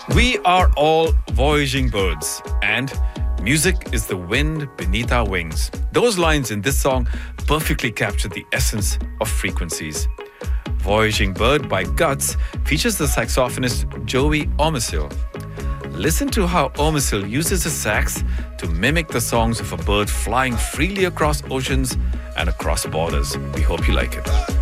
We are all voyaging birds, and music is the wind beneath our wings. Those lines in this song perfectly capture the essence of frequencies. Voyaging Bird by Guts features the saxophonist Joey Omisil. Listen to how Omisil uses his sax to mimic the songs of a bird flying freely across oceans and across borders. We hope you like it.